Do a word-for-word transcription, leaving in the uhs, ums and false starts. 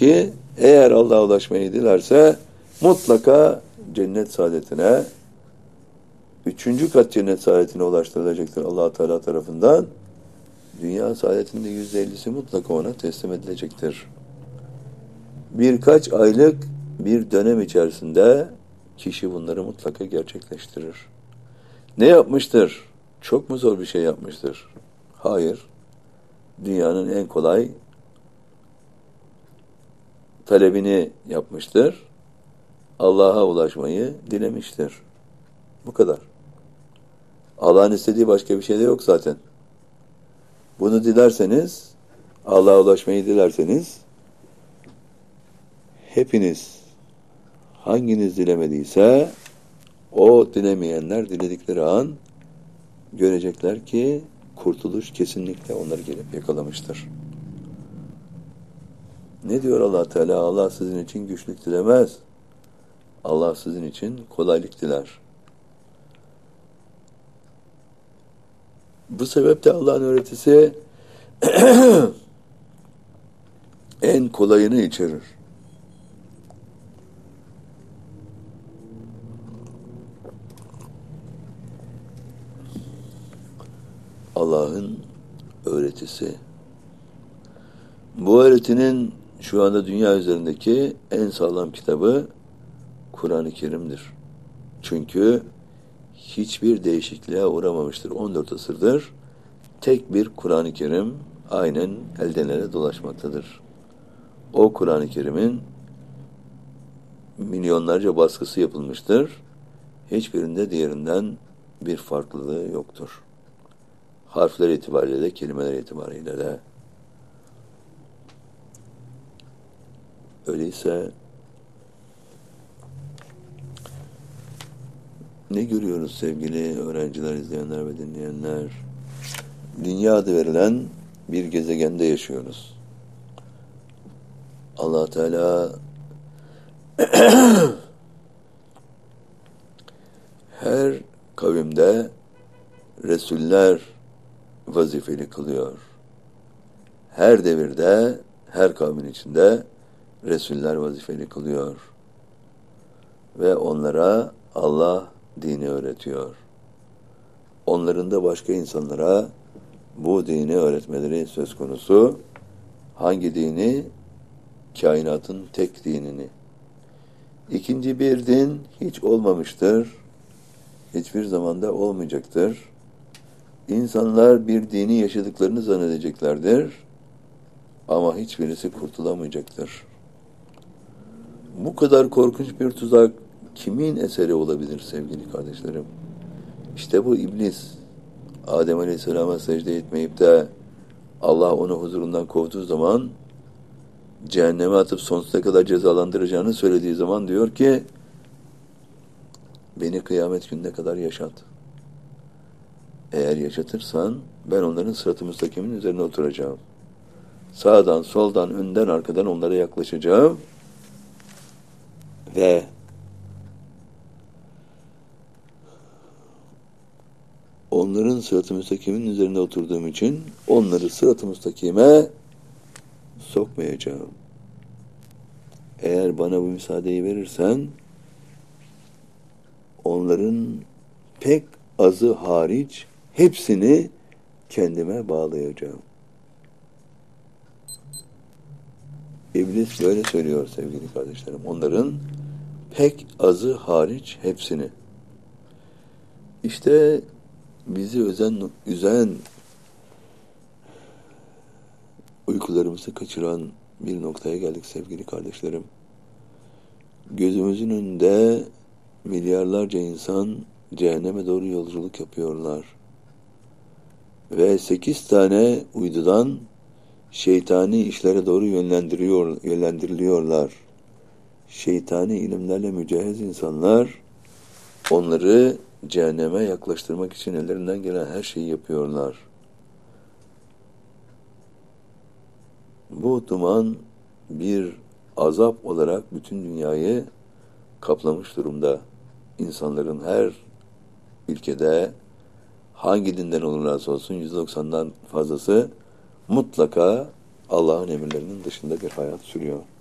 ki eğer Allah'a ulaşmayı dilerse mutlaka cennet saadetine, üçüncü kat cennet saadetine ulaştırılacaktır Allah Teala tarafından. Dünya saadetinde yüzde ellisi mutlaka ona teslim edilecektir. Birkaç aylık bir dönem içerisinde kişi bunları mutlaka gerçekleştirir. Ne yapmıştır? Çok mu zor bir şey yapmıştır? Hayır. Dünyanın en kolay talebini yapmıştır. Allah'a ulaşmayı dilemiştir. Bu kadar. Allah'ın istediği başka bir şey de yok zaten. Bunu dilerseniz, Allah'a ulaşmayı dilerseniz, hepiniz hanginiz dilemediyse o dilemeyenler diledikleri an görecekler ki kurtuluş kesinlikle onları gelip yakalamıştır. Ne diyor Allah Teala? Allah sizin için güçlük dilemez. Allah sizin için kolaylık diler. Bu sebeple Allah'ın öğretisi en kolayını içerir. Allah'ın öğretisi. Bu öğretinin şu anda dünya üzerindeki en sağlam kitabı Kur'an-ı Kerim'dir. Çünkü hiçbir değişikliğe uğramamıştır. on dört asırdır tek bir Kur'an-ı Kerim aynen elden ele dolaşmaktadır. O Kur'an-ı Kerim'in milyonlarca baskısı yapılmıştır. Hiçbirinde diğerinden bir farklılığı yoktur. Harfler itibariyle de, kelimeler itibariyle de. Öyleyse ne görüyoruz sevgili öğrenciler, izleyenler ve dinleyenler? Dünya adı verilen bir gezegende yaşıyoruz. Allah Teala her kavimde Resuller vazifeli kılıyor. Her devirde, her kavmin içinde Resuller vazifeli kılıyor. Ve onlara Allah dini öğretiyor. Onların da başka insanlara bu dini öğretmeleri söz konusu. Hangi dini? Kainatın tek dinini. İkinci bir din hiç olmamıştır. Hiçbir zamanda olmayacaktır. İnsanlar bir dini yaşadıklarını zannedeceklerdir. Ama hiçbirisi kurtulamayacaktır. Bu kadar korkunç bir tuzak kimin eseri olabilir sevgili kardeşlerim? İşte bu iblis. Adem Aleyhisselam'a secde etmeyip de Allah onu huzurundan kovduğu zaman, cehenneme atıp sonsuza kadar cezalandıracağını söylediği zaman diyor ki, beni kıyamet gününe kadar yaşat. Eğer yaşatırsan ben onların sırat-ı müstakimin üzerine oturacağım. Sağdan, soldan, önden, arkadan onlara yaklaşacağım ve onların sırat-ı müstakimin üzerinde oturduğum için onları sırat-ı müstakime sokmayacağım. Eğer bana bu müsaadeyi verirsen onların pek azı hariç hepsini kendime bağlayacağım. İblis böyle söylüyor sevgili kardeşlerim. Onların pek azı hariç hepsini. İşte bizi özen, üzen, uykularımızı kaçıran bir noktaya geldik sevgili kardeşlerim. Gözümüzün önünde milyarlarca insan cehenneme doğru yolculuk yapıyorlar. Ve sekiz tane uydudan şeytani işlere doğru yönlendiriyor, yönlendiriliyorlar. Şeytani ilimlerle mücehiz insanlar onları cehenneme yaklaştırmak için ellerinden gelen her şeyi yapıyorlar. Bu duman bir azap olarak bütün dünyayı kaplamış durumda. İnsanların her ülkede hangi dinden olurlarsa olsun yüzde doksandan fazlası mutlaka Allah'ın emirlerinin dışında bir hayat sürüyor.